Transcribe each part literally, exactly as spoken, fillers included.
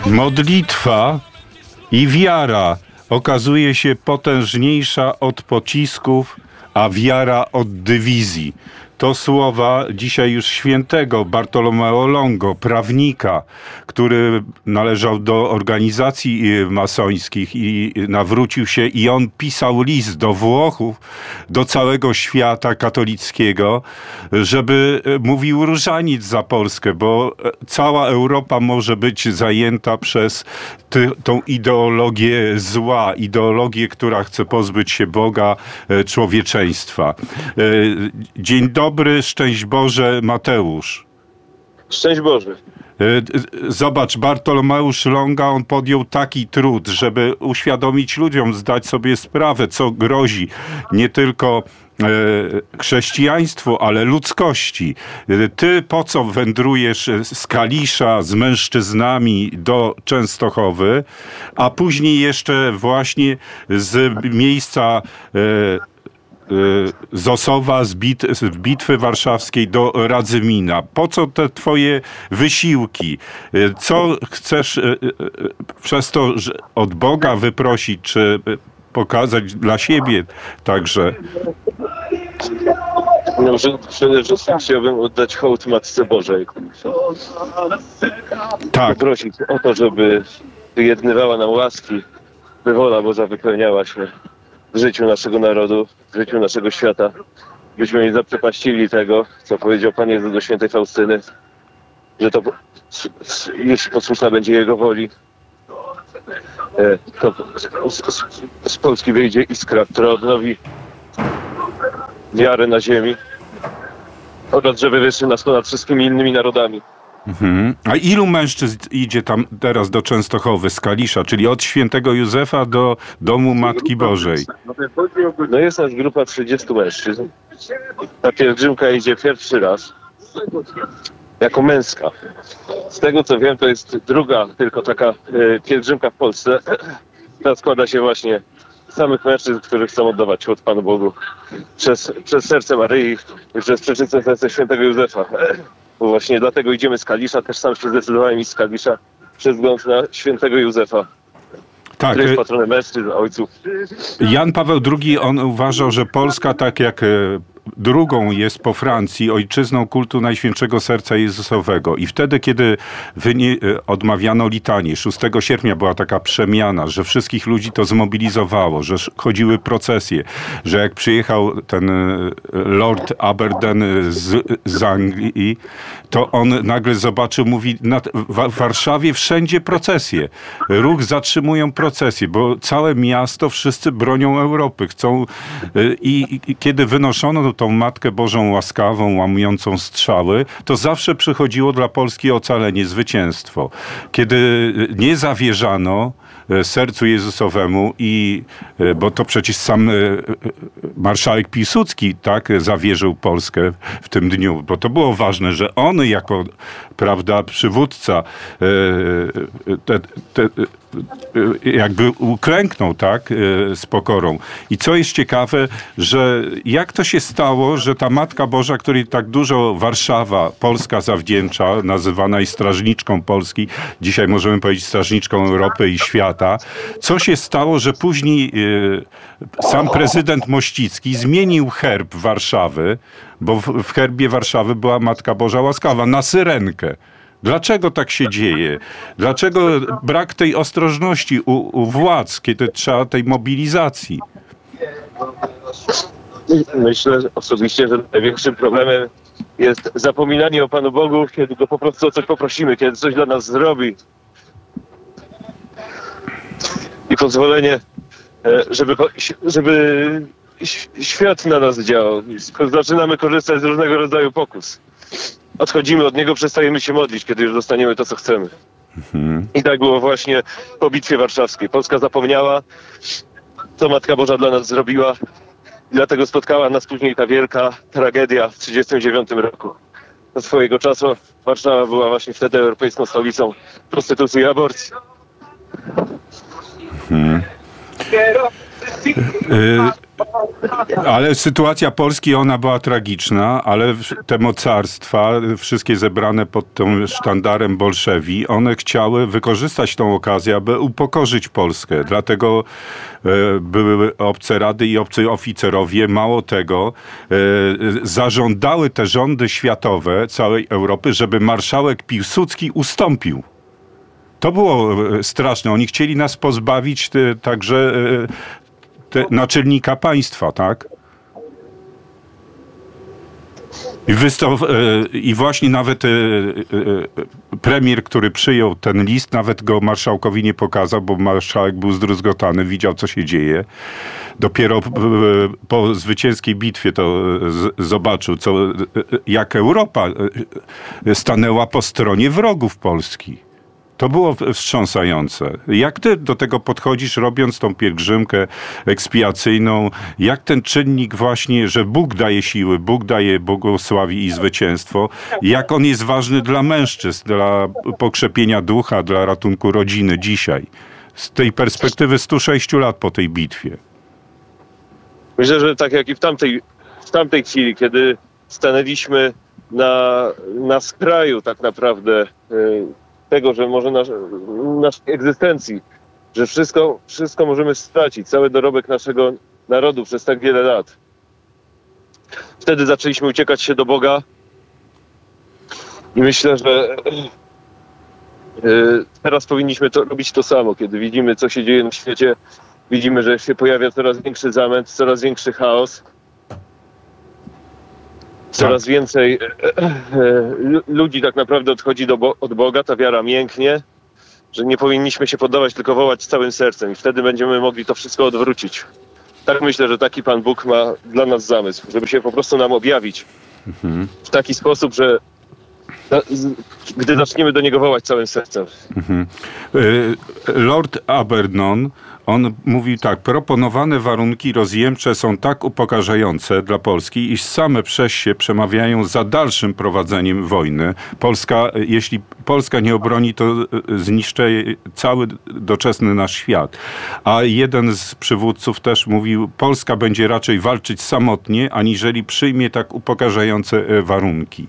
Modlitwa i wiara okazuje się potężniejsza od pocisków, a wiara od dywizji. To słowa dzisiaj już świętego Bartolomeo Longo, prawnika, który należał do organizacji masońskich i nawrócił się, i on pisał list do Włochów, do całego świata katolickiego, żeby mówił różaniec za Polskę, bo cała Europa może być zajęta przez ty, tą ideologię zła, ideologię, która chce pozbyć się Boga, człowieczeństwa. Dzień dobry. Dobry, szczęść Boże, Mateusz. Szczęść Boże. Zobacz, Bartolomeusz Longa, on podjął taki trud, żeby uświadomić ludziom, zdać sobie sprawę, co grozi nie tylko chrześcijaństwu, ale ludzkości. Ty po co wędrujesz z Kalisza, z mężczyznami do Częstochowy, a później jeszcze właśnie z miejsca z Osowa, z, bit, z Bitwy Warszawskiej do Radzymina. Po co te twoje wysiłki? Co chcesz przez to od Boga wyprosić, czy pokazać dla siebie także? No, że przede wszystkim chciałbym oddać hołd Matce Bożej. Tak. Prosić o to, żeby wyjednywała nam łaski, by wola Boża wypełniała się w życiu naszego narodu, w życiu naszego świata. Byśmy nie zaprzepaścili tego, co powiedział Pan Jezus do świętej Faustyny, że to, jeśli posłuszna będzie Jego woli, to z, z, z Polski wyjdzie iskra, która odnowi wiarę na ziemi oraz żeby wyższy nas ponad wszystkimi innymi narodami. Mhm. A ilu mężczyzn idzie tam teraz do Częstochowy z Kalisza, czyli od świętego Józefa do domu Matki Bożej? No jest nas grupa trzydziestu mężczyzn. Ta pielgrzymka idzie pierwszy raz jako męska. Z tego co wiem, to jest druga tylko taka e, pielgrzymka w Polsce. Ta składa się właśnie z samych mężczyzn, którzy chcą oddawać hołd Panu Bogu przez, przez serce Maryi i przez przeczyste serce świętego Józefa. Bo właśnie dlatego idziemy z Kalisza, też sam się zdecydowałem iść z Kalisza przez wzgląd na świętego Józefa, tak, który jest patronem mężczyzn, ojców. Jan Paweł drugi, on uważał, że Polska, tak jak drugą jest po Francji, ojczyzną kultu Najświętszego Serca Jezusowego. I wtedy, kiedy wynie, odmawiano litanię, szóstego sierpnia była taka przemiana, że wszystkich ludzi to zmobilizowało, że chodziły procesje, że jak przyjechał ten Lord Aberdeen z, z Anglii, to on nagle zobaczył, mówi, na, w Warszawie wszędzie procesje. Ruch zatrzymują procesje, bo całe miasto, wszyscy bronią Europy. Chcą i, i kiedy wynoszono tą Matkę Bożą łaskawą, łamującą strzały, to zawsze przychodziło dla Polski ocalenie, zwycięstwo. Kiedy nie zawierzano sercu Jezusowemu i, bo to przecież sam marszałek Piłsudski, tak, zawierzył Polskę w tym dniu, bo to było ważne, że on jako, prawda, przywódca te, te, jakby uklęknął, tak, z pokorą. I co jest ciekawe, że jak to się stało, że ta Matka Boża, której tak dużo Warszawa, Polska zawdzięcza, nazywana jest strażniczką Polski, dzisiaj możemy powiedzieć strażniczką Europy i świata, co się stało, że później sam prezydent Mościcki zmienił herb Warszawy, bo w, w herbie Warszawy była Matka Boża łaskawa, na syrenkę. Dlaczego tak się dzieje? Dlaczego brak tej ostrożności u, u władz, kiedy trzeba tej mobilizacji? Myślę osobiście, że największym problemem jest zapominanie o Panu Bogu, kiedy go po prostu o coś poprosimy, kiedy coś dla nas zrobi. I pozwolenie, żeby, żeby świat na nas działał. Zaczynamy korzystać z różnego rodzaju pokus. Odchodzimy od niego, przestajemy się modlić, kiedy już dostaniemy to, co chcemy. Mhm. I tak było właśnie po Bitwie Warszawskiej. Polska zapomniała, co Matka Boża dla nas zrobiła. I dlatego spotkała nas później ta wielka tragedia w tysiąc dziewięćset trzydziestym dziewiątym roku. Do swojego czasu Warszawa była właśnie wtedy europejską stolicą prostytucji i aborcji. Mhm. Y- Ale sytuacja Polski, ona była tragiczna, ale te mocarstwa, wszystkie zebrane pod tym sztandarem bolszewi, one chciały wykorzystać tą okazję, aby upokorzyć Polskę. Dlatego e, były obce rady i obcy oficerowie, mało tego, e, zażądały te rządy światowe całej Europy, żeby marszałek Piłsudski ustąpił. To było straszne. Oni chcieli nas pozbawić te, także e, te, naczelnika państwa, tak? I, wystaw, I właśnie nawet premier, który przyjął ten list, nawet go marszałkowi nie pokazał, bo marszałek był zdruzgotany, widział, co się dzieje. Dopiero po zwycięskiej bitwie to zobaczył, co, jak Europa stanęła po stronie wrogów Polski. To było wstrząsające. Jak ty do tego podchodzisz, robiąc tą pielgrzymkę ekspiacyjną? Jak ten czynnik właśnie, że Bóg daje siły, Bóg daje błogosławi i zwycięstwo, jak on jest ważny dla mężczyzn, dla pokrzepienia ducha, dla ratunku rodziny dzisiaj? Z tej perspektywy stu sześciu lat po tej bitwie. Myślę, że tak jak i w tamtej, w tamtej chwili, kiedy stanęliśmy na, na skraju tak naprawdę yy, tego, że może nasz, naszej egzystencji, że wszystko, wszystko możemy stracić, cały dorobek naszego narodu przez tak wiele lat. Wtedy zaczęliśmy uciekać się do Boga i myślę, że yy, teraz powinniśmy to, robić to samo, kiedy widzimy, co się dzieje na świecie, widzimy, że się pojawia coraz większy zamęt, coraz większy chaos. Coraz więcej e, e, ludzi tak naprawdę odchodzi do bo- od Boga, ta wiara mięknie, że nie powinniśmy się poddawać, tylko wołać całym sercem i wtedy będziemy mogli to wszystko odwrócić. Tak myślę, że taki Pan Bóg ma dla nas zamysł, żeby się po prostu nam objawić mhm. w taki sposób, że na, z, gdy zaczniemy do Niego wołać całym sercem. Mhm. Lord Abernon, on mówił tak: proponowane warunki rozjemcze są tak upokarzające dla Polski, iż same przez się przemawiają za dalszym prowadzeniem wojny. Polska, jeśli Polska nie obroni, to zniszczy cały doczesny nasz świat. A jeden z przywódców też mówił: Polska będzie raczej walczyć samotnie, aniżeli przyjmie tak upokarzające warunki.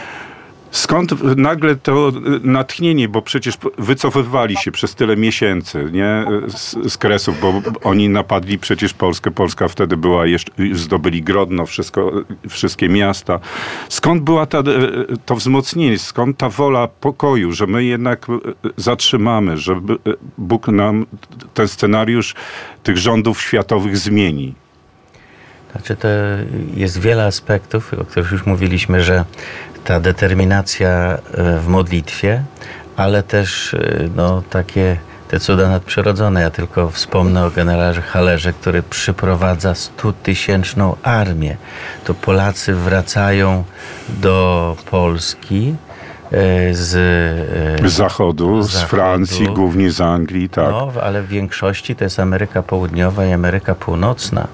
Skąd nagle to natchnienie, bo przecież wycofywali się przez tyle miesięcy, nie? Z, z Kresów, bo oni napadli przecież Polskę. Polska wtedy była jeszcze, zdobyli Grodno, wszystko, wszystkie miasta. Skąd była ta, to wzmocnienie? Skąd ta wola pokoju, że my jednak zatrzymamy, że Bóg nam ten scenariusz tych rządów światowych zmieni? Znaczy, to jest wiele aspektów, o których już mówiliśmy, że ta determinacja w modlitwie, ale też no, takie te cuda nadprzyrodzone. Ja tylko wspomnę o generale Hallerze, który przyprowadza stutysięczną armię. To Polacy wracają do Polski z, z zachodu, z, z zachodu, Francji, głównie z Anglii, tak. No, ale w większości to jest Ameryka Południowa i Ameryka Północna.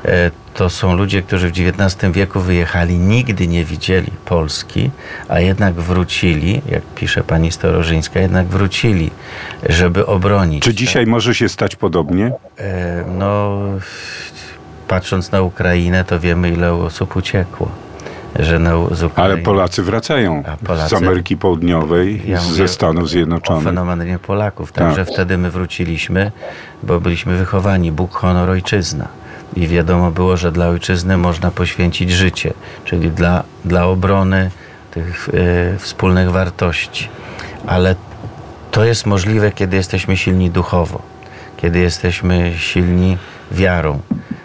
To są ludzie, którzy w dziewiętnastym wieku wyjechali, nigdy nie widzieli Polski, a jednak wrócili, jak pisze pani Storożyńska, jednak wrócili, żeby obronić. Czy dzisiaj tak? może się stać podobnie? No, patrząc na Ukrainę, to wiemy, ile osób uciekło. Że no, z Ukrainy, ale Polacy wracają Polacy, z Ameryki Południowej, ja ze Stanów Zjednoczonych. Fenomenie Polaków. Także tak. wtedy my wróciliśmy, bo byliśmy wychowani Bóg, honor, ojczyzna. I wiadomo było, że dla ojczyzny można poświęcić życie, czyli dla, dla obrony tych y, wspólnych wartości. Ale to jest możliwe, kiedy jesteśmy silni duchowo, kiedy jesteśmy silni wiarą.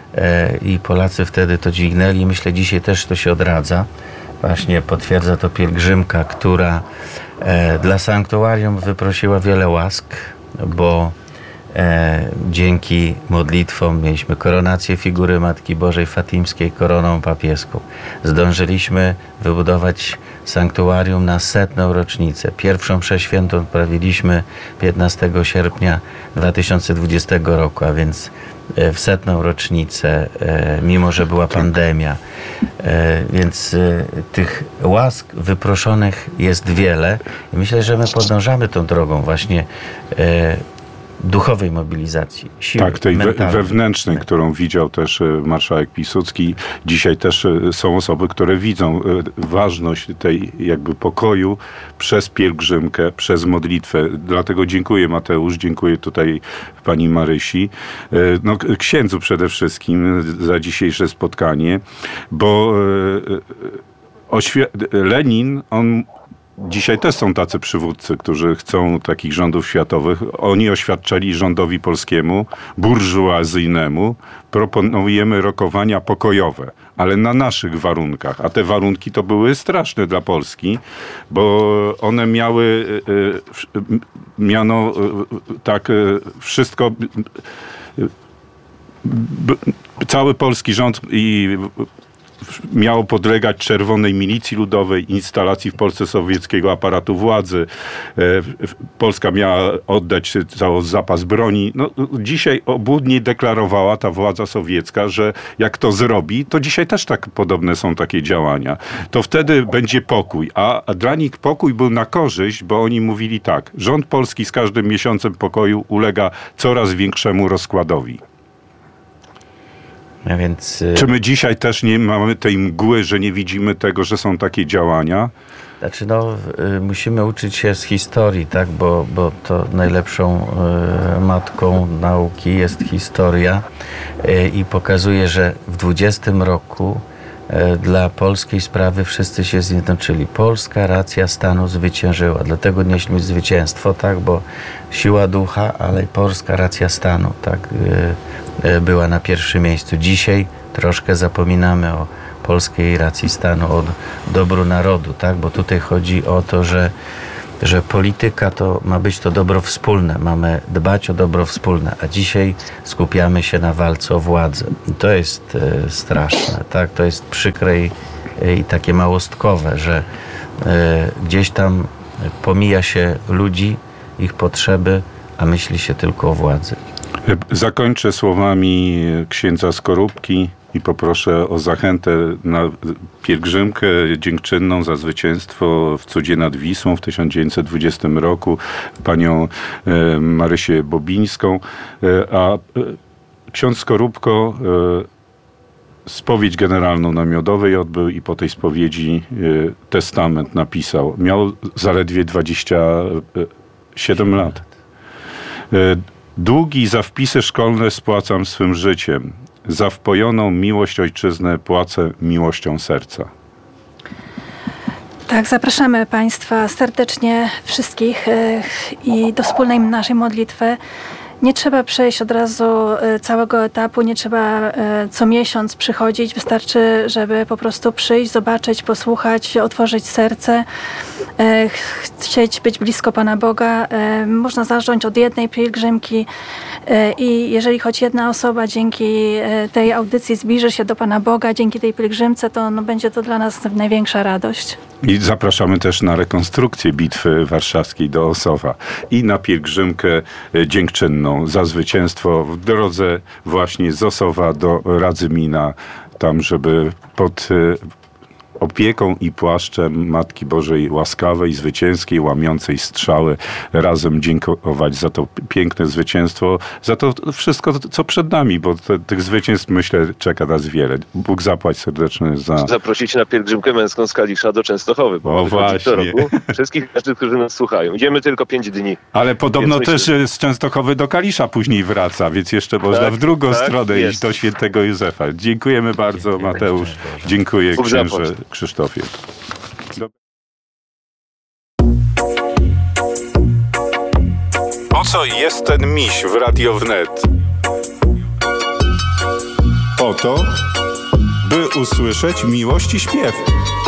I Polacy wtedy to dźwignęli. Myślę, dzisiaj też to się odradza. Właśnie potwierdza to pielgrzymka, która e, dla sanktuarium wyprosiła wiele łask, bo e, dzięki modlitwom mieliśmy koronację figury Matki Bożej Fatimskiej koroną papieską. Zdążyliśmy wybudować sanktuarium na setną rocznicę. Pierwszą mszę świętą odprawiliśmy piętnastego sierpnia dwa tysiące dwudziestego roku, a więc w setną rocznicę, mimo że była pandemia. Więc tych łask wyproszonych jest wiele i myślę, że my podążamy tą drogą właśnie duchowej mobilizacji, siły tak, tej mentalnej. wewnętrznej, którą widział też marszałek Piłsudski. Dzisiaj też są osoby, które widzą ważność tej jakby pokoju przez pielgrzymkę, przez modlitwę. Dlatego dziękuję, Mateusz, dziękuję tutaj pani Marysi, no, księdzu przede wszystkim za dzisiejsze spotkanie, bo Lenin, on dzisiaj też są tacy przywódcy, którzy chcą takich rządów światowych. Oni oświadczali rządowi polskiemu, burżuazyjnemu, proponujemy rokowania pokojowe, ale na naszych warunkach. A te warunki to były straszne dla Polski, bo one miały miano tak wszystko... Cały polski rząd i miało podlegać Czerwonej Milicji Ludowej, instalacji w Polsce sowieckiego aparatu władzy. Polska miała oddać cały zapas broni. No, dzisiaj obłudnie deklarowała ta władza sowiecka, że jak to zrobi, to dzisiaj też tak podobne są takie działania. To wtedy będzie pokój. A, a dla nich pokój był na korzyść, bo oni mówili tak, rząd polski z każdym miesiącem pokoju ulega coraz większemu rozkładowi. A więc, y... Czy my dzisiaj też nie mamy tej mgły, że nie widzimy tego, że są takie działania? Znaczy no, y, musimy uczyć się z historii, tak? Bo, bo to najlepszą y, matką nauki jest historia y, i pokazuje, że w dwudziestym roku y, dla polskiej sprawy wszyscy się zjednoczyli. Polska racja stanu zwyciężyła, dlatego nieśliśmy zwycięstwo, tak? Bo siła ducha, ale i polska racja stanu, tak? Y, była na pierwszym miejscu. Dzisiaj troszkę zapominamy o polskiej racji stanu, o dobru narodu, tak? Bo tutaj chodzi o to, że, że polityka to ma być to dobro wspólne. Mamy dbać o dobro wspólne, a dzisiaj skupiamy się na walce o władzę. I to jest e, straszne, tak? To jest przykre i, i takie małostkowe, że e, gdzieś tam pomija się ludzi, ich potrzeby, a myśli się tylko o władzy. Zakończę słowami księdza Skorupki i poproszę o zachętę na pielgrzymkę dziękczynną za zwycięstwo w cudzie nad Wisłą w tysiąc dziewięćset dwudziestym roku, panią Marysię Bobińską. A ksiądz Skorupko spowiedź generalną na Miodowej odbył i po tej spowiedzi testament napisał. Miał zaledwie dwadzieścia siedem lat. Długi za wpisy szkolne spłacam swym życiem. Za wpojoną miłość ojczyznę płacę miłością serca. Tak, zapraszamy Państwa serdecznie wszystkich i do wspólnej naszej modlitwy. Nie trzeba przejść od razu całego etapu, nie trzeba co miesiąc przychodzić. Wystarczy, żeby po prostu przyjść, zobaczyć, posłuchać, otworzyć serce, chcieć być blisko Pana Boga. Można zacząć od jednej pielgrzymki i jeżeli choć jedna osoba dzięki tej audycji zbliży się do Pana Boga, dzięki tej pielgrzymce, to no, będzie to dla nas największa radość. I zapraszamy też na rekonstrukcję Bitwy Warszawskiej do Osowa i na pielgrzymkę dziękczynną za zwycięstwo w drodze właśnie z Osowa do Radzymina, tam żeby pod opieką i płaszczem Matki Bożej łaskawej, zwycięskiej, łamiącej strzały razem dziękować za to piękne zwycięstwo, za to wszystko, co przed nami, bo te, tych zwycięstw, myślę, czeka nas wiele. Bóg zapłać serdecznie za... Zaprosić na pielgrzymkę męską z Kalisza do Częstochowy, bo o, właśnie. Do roku. Wszystkich, którzy nas słuchają. Idziemy tylko pięć dni. Ale podobno więc też myślę... z Częstochowy do Kalisza później wraca, więc jeszcze można tak, w drugą tak, stronę jest. iść do Świętego Józefa. Dziękujemy bardzo, Dziękuję, Mateusz. Dziękuję, Bóg księże zapłać. Krzysztofie. Po co jest ten miś w Radio Wnet? Po to, by usłyszeć miłość i śpiew.